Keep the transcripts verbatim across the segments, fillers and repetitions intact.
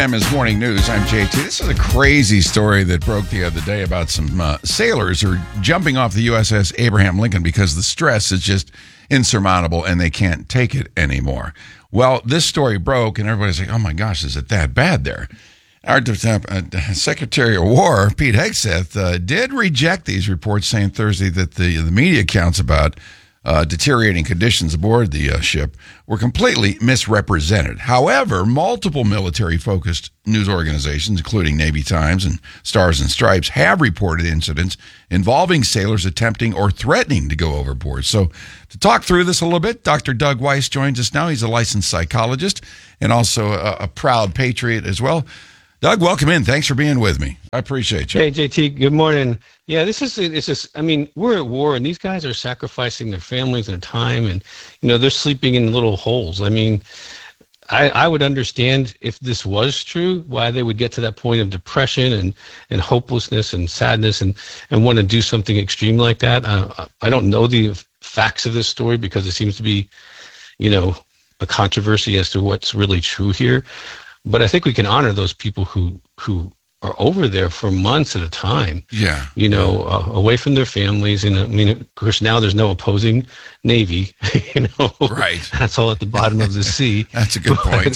Emma's Morning News. I'm J T. This is a crazy story that broke the other day about some uh, sailors who are jumping off the U S S Abraham Lincoln because the stress is just insurmountable and they can't take it anymore. Well, this story broke and everybody's like, oh my gosh, is it that bad there? Our uh, Secretary of War, Pete Hegseth, uh, did reject these reports, saying Thursday that the, the media accounts about Uh, deteriorating conditions aboard the uh, ship were completely misrepresented. However, multiple military-focused news organizations, including Navy Times and Stars and Stripes, have reported incidents involving sailors attempting or threatening to go overboard. So to talk through this a little bit, Doctor Doug Weiss joins us now. He's a licensed psychologist and also a, a proud patriot as well. Doug, welcome in. Thanks for being with me. I appreciate you. Hey, J T, good morning. Yeah, this is, it's just, I mean, we're at war and these guys are sacrificing their families and their time and, you know, they're sleeping in little holes. I mean, I, I would understand if this was true, why they would get to that point of depression and, and hopelessness and sadness and, and want to do something extreme like that. Uh, I don't know the facts of this story because it seems to be, you know, a controversy as to what's really true here. But I think we can honor those people who who are over there for months at a time. Yeah, you know, uh, away from their families. And I mean, of course, now there's no opposing Navy. You know, right? That's all at the bottom of the sea. That's a good point.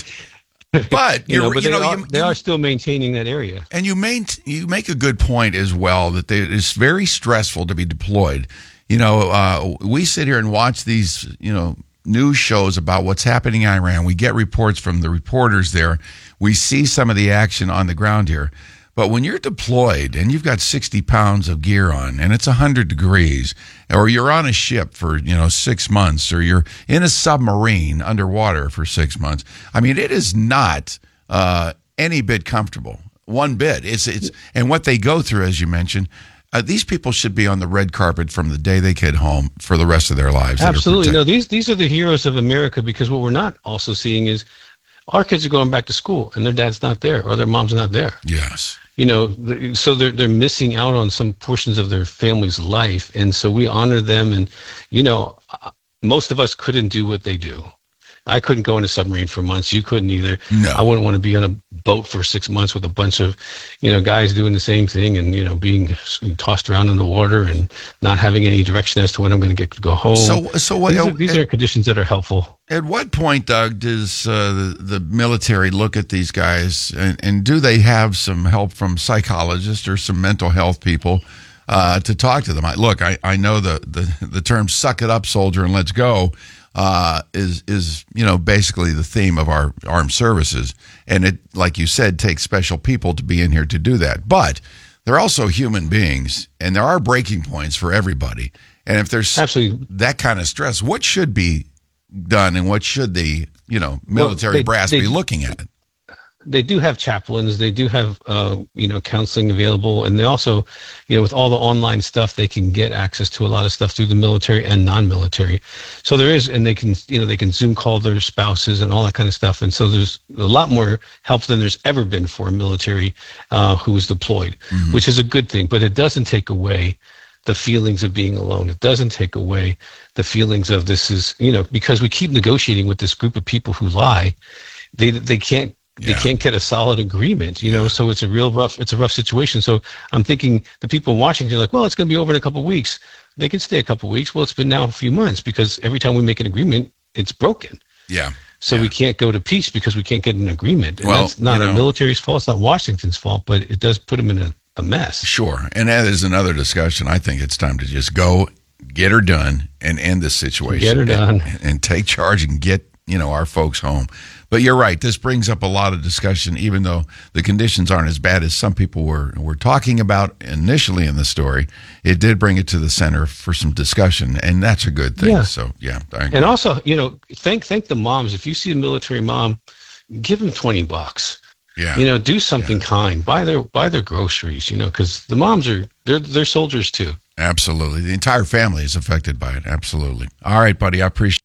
But you know, but you they, know, are, you, they are still maintaining that area. And you main, you make a good point as well that they, it's very stressful to be deployed. You know, uh, we sit here and watch these, you know, news shows about what's happening in Iran. We get reports from the reporters there. We see some of the action on the ground here. But when you're deployed and you've got sixty pounds of gear on and it's one hundred degrees, or you're on a ship for, you know, six months, or you're in a submarine underwater for six months, I mean, it is not uh, any bit comfortable. One bit. It's it's and what they go through, as you mentioned, Uh, these people should be on the red carpet from the day they get home for the rest of their lives. Absolutely. No, these these are the heroes of America, because what we're not also seeing is our kids are going back to school and their dad's not there or their mom's not there. Yes. You know, so they're they're missing out on some portions of their family's life. And so we honor them. And, you know, most of us couldn't do what they do. I couldn't go in a submarine for months. You couldn't either. No. I wouldn't want to be on a boat for six months with a bunch of, you know, guys doing the same thing and, you know, being tossed around in the water and not having any direction as to when I'm going to get to go home. So, so what? These are, these at, are conditions that are helpful. At what point, Doug, does uh, the, the military look at these guys and, and do they have some help from psychologists or some mental health people uh, to talk to them? I, look, I, I know the, the, the term "suck it up, soldier, and let's go" Uh, is is you know basically the theme of our armed services, and it, like you said, takes special people to be in here to do that. But they're also human beings, and there are breaking points for everybody. And if there's Absolutely. that kind of stress, what should be done, and what should the you know military well, they, brass they, be looking at? They do have chaplains. They do have, uh, you know, counseling available. And they also, you know, with all the online stuff, they can get access to a lot of stuff through the military and non-military. So there is, and they can, you know, they can Zoom call their spouses and all that kind of stuff. And so there's a lot more help than there's ever been for a military uh, who is deployed, mm-hmm. which is a good thing. But it doesn't take away the feelings of being alone. It doesn't take away the feelings of this is, you know, because we keep negotiating with this group of people who lie. They they can't, They yeah. can't get a solid agreement, you know, so it's a real rough, it's a rough situation. So I'm thinking the people watching, they're like, well, it's going to be over in a couple of weeks. They can stay a couple of weeks. Well, it's been now a few months because every time we make an agreement, it's broken. Yeah. So yeah. we can't go to peace because we can't get an agreement. And well, that's not you know, the military's fault. It's not Washington's fault, but it does put them in a, a mess. Sure. And that is another discussion. I think it's time to just go get her done and end this situation. Get her done. And, and take charge and get, you know, our folks home. But you're right. This brings up a lot of discussion, even though the conditions aren't as bad as some people were were talking about initially in the story. It did bring it to the center for some discussion, and that's a good thing. Yeah. So, yeah. I agree. And also, you know, thank thank the moms. If you see a military mom, give them twenty bucks. Yeah. You know, do something yeah. kind. Buy their buy their groceries. You know, because the moms are they're they're soldiers too. Absolutely. The entire family is affected by it. Absolutely. All right, buddy. I appreciate.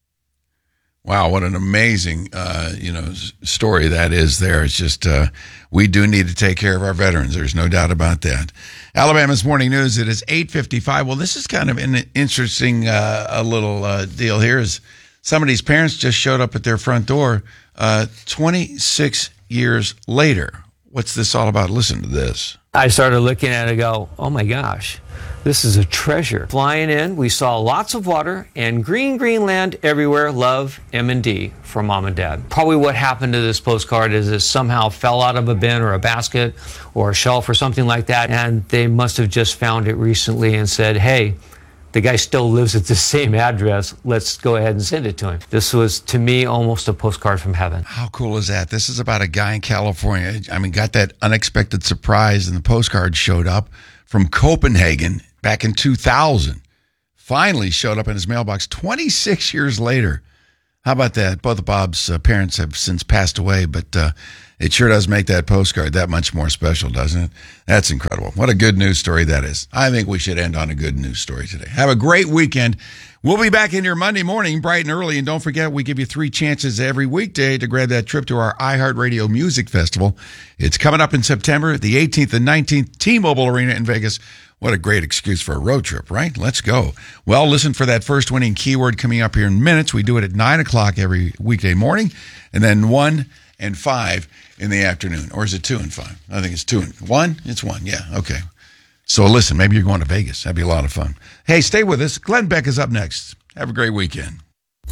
Wow, what an amazing, uh, you know, story that is there. It's just, uh, we do need to take care of our veterans. There's no doubt about that. Alabama's Morning News, it is eight fifty-five. Well, this is kind of an interesting uh, a little uh, deal here. Is somebody's parents just showed up at their front door uh, twenty-six years later. What's this all about? Listen to this. I started looking at it and go, oh my gosh, this is a treasure. Flying in, we saw lots of water and green, green land everywhere. Love, M and D for Mom and Dad. Probably what happened to this postcard is it somehow fell out of a bin or a basket or a shelf or something like that, and they must have just found it recently and said, hey, the guy still lives at the same address. Let's go ahead and send it to him. This was, to me, almost a postcard from heaven. How cool is that? This is about a guy in California. I mean, got that unexpected surprise, and the postcard showed up from Copenhagen back in two thousand. Finally showed up in his mailbox twenty-six years later. How about that? Both of Bob's uh, parents have since passed away, but uh, it sure does make that postcard that much more special, doesn't it? That's incredible. What a good news story that is. I think we should end on a good news story today. Have a great weekend. We'll be back in here Monday morning, bright and early. And don't forget, we give you three chances every weekday to grab that trip to our iHeartRadio Music Festival. It's coming up in September, the eighteenth and nineteenth, T-Mobile Arena in Vegas. What a great excuse for a road trip, right? Let's go. Well, listen for that first winning keyword coming up here in minutes. We do it at nine o'clock every weekday morning, and then one and five in the afternoon. Or is it two and five? I think it's two and one. It's one. Yeah. Okay. So listen, maybe you're going to Vegas. That'd be a lot of fun. Hey, stay with us. Glenn Beck is up next. Have a great weekend.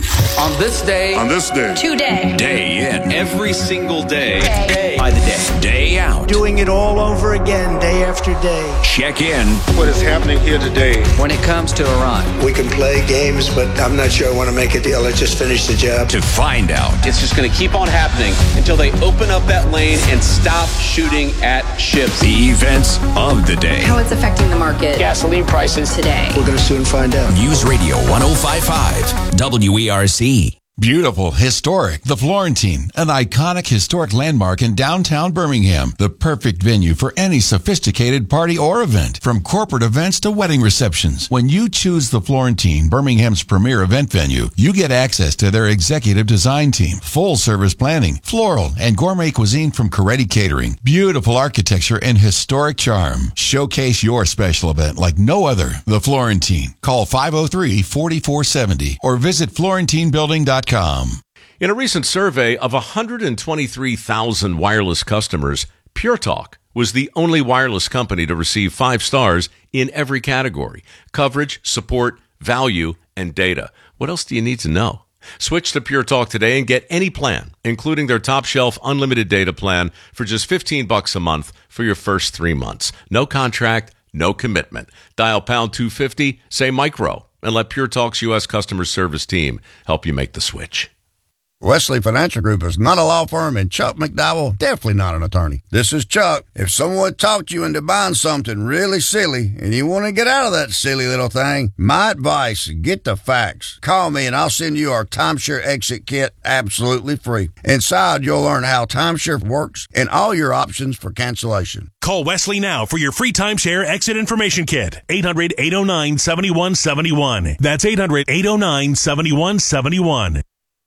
On this day, on this day, today, day in, every single day, day, by the day, day out, doing it all over again, day after day. Check in. What is happening here today? When it comes to Iran, we can play games, but I'm not sure I want to make a deal. Let's just finish the job. To find out, it's just going to keep on happening until they open up that lane and stop shooting at ships. The events of the day, how it's affecting the market, gasoline prices today. We're going to soon find out. News Radio one oh five point five, W E R C. Beautiful, historic, the Florentine, an iconic historic landmark in downtown Birmingham. The perfect venue for any sophisticated party or event, from corporate events to wedding receptions. When you choose the Florentine, Birmingham's premier event venue, you get access to their executive design team, full service planning, floral and gourmet cuisine from Coretti Catering, beautiful architecture and historic charm. Showcase your special event like no other. The Florentine. Call five oh three, four four seven oh or visit florentine building dot com. In a recent survey of one hundred twenty-three thousand wireless customers, Pure Talk was the only wireless company to receive five stars in every category: coverage, support, value, and data. What else do you need to know? Switch to Pure Talk today and get any plan, including their top shelf unlimited data plan, for just fifteen bucks a month for your first three months. No contract, no commitment. Dial pound two fifty, say micro, and let Pure Talk's U S customer service team help you make the switch. Wesley Financial Group is not a law firm, and Chuck McDowell definitely not an attorney. This is Chuck. If someone talked you into buying something really silly and you want to get out of that silly little thing, my advice, get the facts. Call me and I'll send you our timeshare exit kit absolutely free. Inside, you'll learn how timeshare works and all your options for cancellation. Call Wesley now for your free timeshare exit information kit. eight hundred, eight oh nine, seven one seven one. That's eight hundred, eight oh nine, seven one seven one.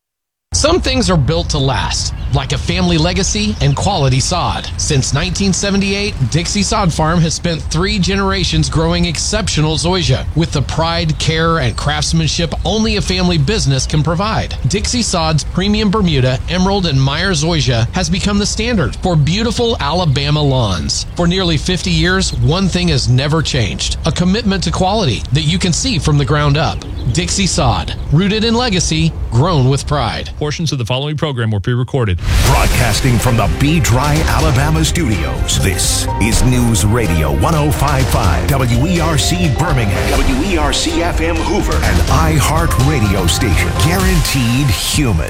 Some things are built to last, like a family legacy and quality sod. Since nineteen seventy-eight, Dixie Sod Farm has spent three generations growing exceptional zoysia with the pride, care, and craftsmanship only a family business can provide. Dixie Sod's premium Bermuda, Emerald, and Meyer zoysia has become the standard for beautiful Alabama lawns. For nearly fifty years, one thing has never changed: a commitment to quality that you can see from the ground up. Dixie Sod, rooted in legacy, grown with pride. Portions of the following program were pre-recorded. Broadcasting from the Be Dry, Alabama studios, this is News Radio one oh five point five, W E R C Birmingham, W E R C F M Hoover, an iHeart radio station, guaranteed human.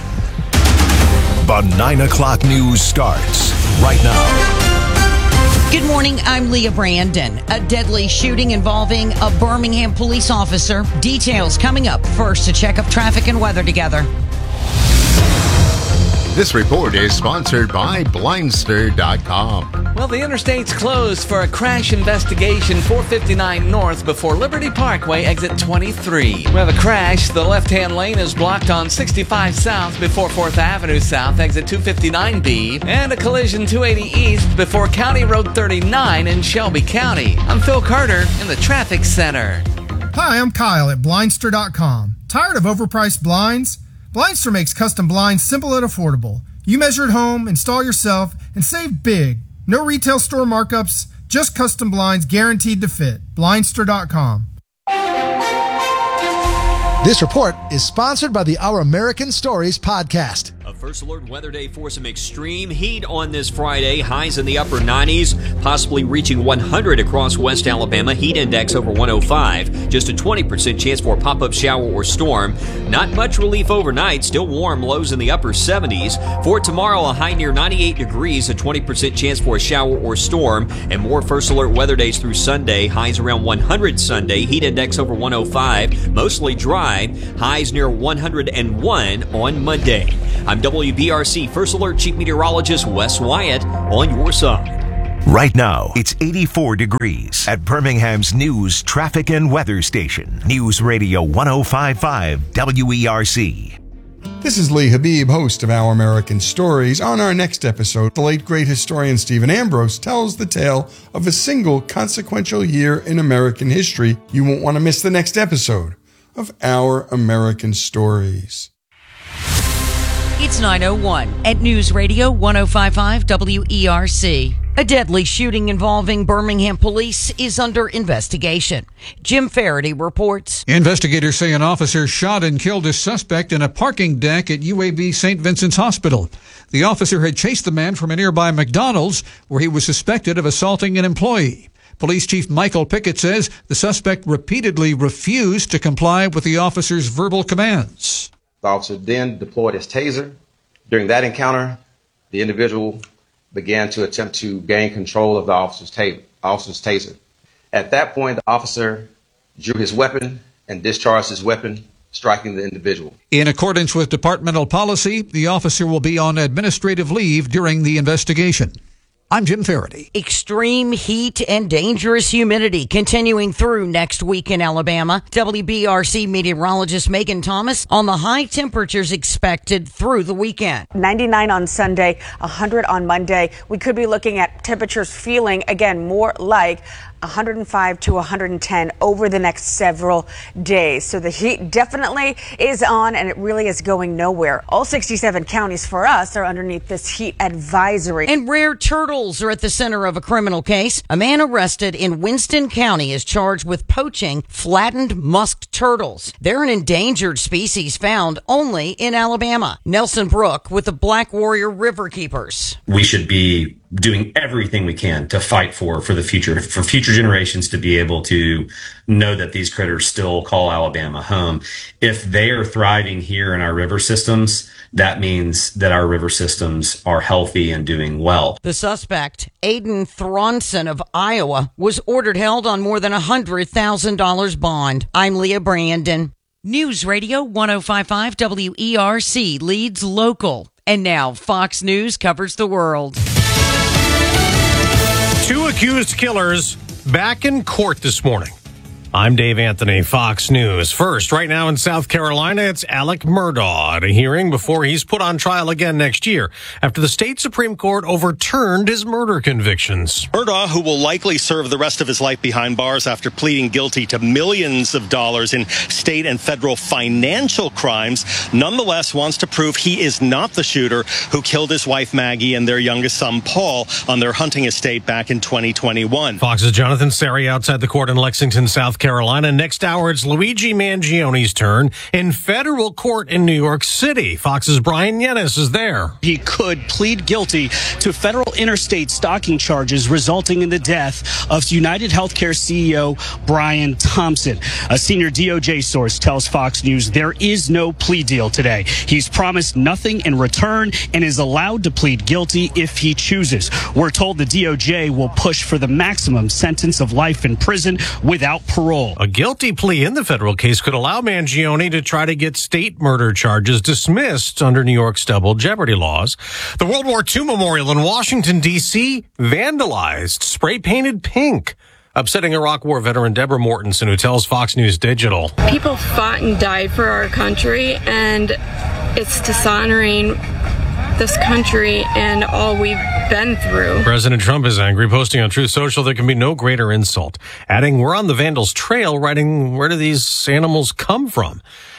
The nine o'clock news starts right now. Good morning, I'm Leah Brandon. A deadly shooting involving a Birmingham police officer. Details coming up. First, to check up traffic and weather together. This report is sponsored by Blindster dot com. Well, the interstate's closed for a crash investigation, four fifty-nine north before Liberty Parkway, exit twenty-three. We have a crash. The left-hand lane is blocked on sixty-five south before fourth Avenue south, exit two fifty-nine B. And a collision two eighty east before County Road thirty-nine in Shelby County. I'm Phil Carter in the Traffic Center. Hi, I'm Kyle at Blindster dot com. Tired of overpriced blinds? Blindster makes custom blinds simple and affordable. You measure at home, install yourself, and save big. No retail store markups, just custom blinds guaranteed to fit. Blindster dot com. This report is sponsored by the Our American Stories podcast. A First Alert Weather Day for some extreme heat on this Friday. Highs in the upper nineties, possibly reaching one hundred across West Alabama. Heat index over one oh five. Just a twenty percent chance for a pop-up shower or storm. Not much relief overnight. Still warm. Lows in the upper seventies. For tomorrow, a high near ninety-eight degrees. A twenty percent chance for a shower or storm. And more First Alert Weather Days through Sunday. Highs around one hundred Sunday. Heat index over one oh five. Mostly dry. Highs near one hundred one on Monday. I'm W B R C First Alert Chief Meteorologist Wes Wyatt on your side. Right now, it's eighty-four degrees at Birmingham's news, traffic, and weather station. News Radio one oh five point five W E R C. This is Lee Habib, host of Our American Stories. On our next episode, the late great historian Stephen Ambrose tells the tale of a single consequential year in American history. You won't want to miss the next episode of Our American Stories. It's nine oh one at News Radio one oh five point five W E R C. A deadly shooting involving Birmingham police is under investigation. Jim Faraday reports. Investigators say an officer shot and killed a suspect in a parking deck at U A B Saint Vincent's Hospital. The officer had chased the man from a nearby McDonald's where he was suspected of assaulting an employee. Police Chief Michael Pickett says the suspect repeatedly refused to comply with the officer's verbal commands. The officer then deployed his taser. During that encounter, the individual began to attempt to gain control of the officer's, ta- officer's taser. At that point, the officer drew his weapon and discharged his weapon, striking the individual. In accordance with departmental policy, the officer will be on administrative leave during the investigation. I'm Jim Faraday. Extreme heat and dangerous humidity continuing through next week in Alabama. W B R C meteorologist Megan Thomas on the high temperatures expected through the weekend. ninety-nine on Sunday, one hundred on Monday. We could be looking at temperatures feeling, again, more like one hundred five to one hundred ten over the next several days. So the heat definitely is on, and it really is going nowhere. All sixty-seven counties for us are underneath this heat advisory. And rare turtles are at the center of a criminal case. A man arrested in Winston County is charged with poaching flattened musk turtles. They're an endangered species found only in Alabama. Nelson Brook with the Black Warrior River Keepers. We should be doing everything we can to fight for for the future, for future generations to be able to know that these critters still call Alabama home. If they are thriving here in our river systems, that means that our river systems are healthy and doing well. The suspect, Aiden Thronson of Iowa, was ordered held on more than a one hundred thousand dollars bond. I'm Leah Brandon. News Radio one oh five point five W E R C leads local. And now Fox News covers the world. Two accused killers back in court this morning. I'm Dave Anthony, Fox News. First, right now in South Carolina, it's Alec Murdaugh at a hearing before he's put on trial again next year after the state Supreme Court overturned his murder convictions. Murdaugh, who will likely serve the rest of his life behind bars after pleading guilty to millions of dollars in state and federal financial crimes, nonetheless wants to prove he is not the shooter who killed his wife Maggie and their youngest son Paul on their hunting estate back in twenty twenty-one. Fox's Jonathan Sari outside the court in Lexington, South Carolina. Next hour, it's Luigi Mangione's turn in federal court in New York City. Fox's Brian Yennis is there. He could plead guilty to federal interstate stalking charges resulting in the death of United Healthcare C E O Brian Thompson. A senior D O J source tells Fox News there is no plea deal today. He's promised nothing in return and is allowed to plead guilty if he chooses. We're told the D O J will push for the maximum sentence of life in prison without parole. A guilty plea in the federal case could allow Mangione to try to get state murder charges dismissed under New York's double jeopardy laws. The World War Two Memorial in Washington, D C vandalized, spray-painted pink, upsetting Iraq War veteran Deborah Mortensen, who tells Fox News Digital. People fought and died for our country, and it's dishonoring this country and all we've been through. President Trump is angry, posting on Truth Social there can be no greater insult, adding, "We're on the vandals' trail," writing, "Where do these animals come from?"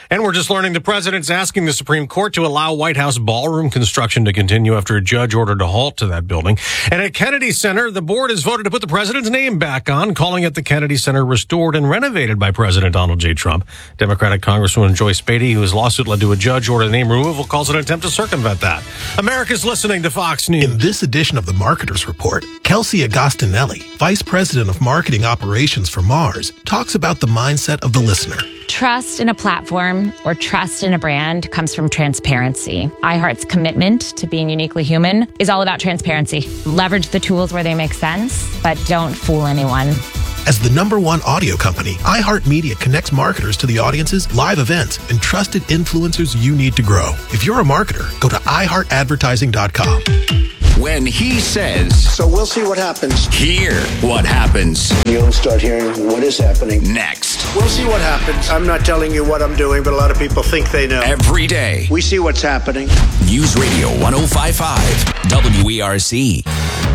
And we're just learning the president's asking the Supreme Court to allow White House ballroom construction to continue after a judge ordered a halt to that building. And at Kennedy Center, the board has voted to put the president's name back on, calling it the Kennedy Center restored and renovated by President Donald J. Trump. Democratic Congresswoman Joyce Beatty, whose lawsuit led to a judge order name removal, calls it an attempt to circumvent that. America's listening to Fox News. In this edition of the Marketers Report, Kelsey Agostinelli, Vice President of Marketing Operations for Mars, talks about the mindset of the listener. Trust in a platform or trust in a brand comes from transparency. iHeart's commitment to being uniquely human is all about transparency. Leverage the tools where they make sense, but don't fool anyone. As the number one audio company, iHeartMedia connects marketers to the audiences, live events, and trusted influencers you need to grow. If you're a marketer, go to i heart advertising dot com. When he says, so we'll see what happens. Hear what happens. You'll start hearing what is happening. Next. We'll see what happens. I'm not telling you what I'm doing, but a lot of people think they know. Every day. We see what's happening. News Radio one oh five point five, W E R C.